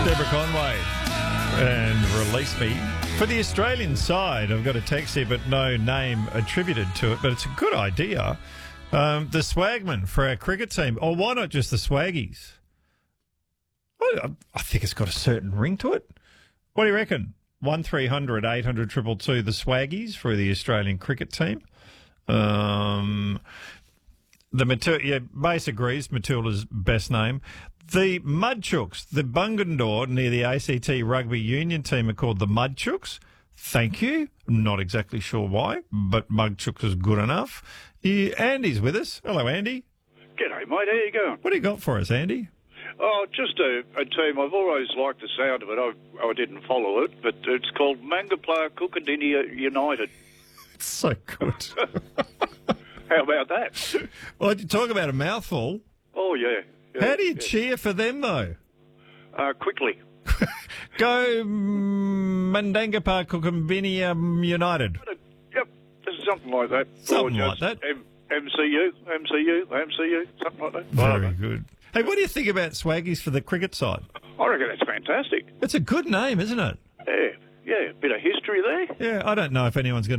Deborah Conway and Release Me. For the Australian side, I've got a text here, but no name attributed to it, but it's a good idea. The Swagman for our cricket team. Or why not just the Swaggies? Well, I think it's got a certain ring to it. What do you reckon? 1300 800 222, the Swaggies for the Australian cricket team. Base agrees, Matilda's best name. The Mudchooks, the Bungendore near the ACT Rugby Union team are called the Mudchooks. Thank you. Not exactly sure why, but Mudchooks is good enough. Andy's with us. Hello, Andy. G'day, mate. How you going? What do you got for us, Andy? Oh, just a team. I've always liked the sound of it. I didn't follow it, but it's called Mangapla Kookatinnia United. It's so good. How about that? Well, you talk about a mouthful. Oh, yeah. How do you cheer for them, though? Quickly. Go Mandangapa Kookatinnia United. Yep, this is something like that. Something like that. MCU, something like that. Very good. Hey, what do you think about Swaggies for the cricket side? I reckon it's fantastic. It's a good name, isn't it? Yeah, bit of history there. Yeah, I don't know if anyone's going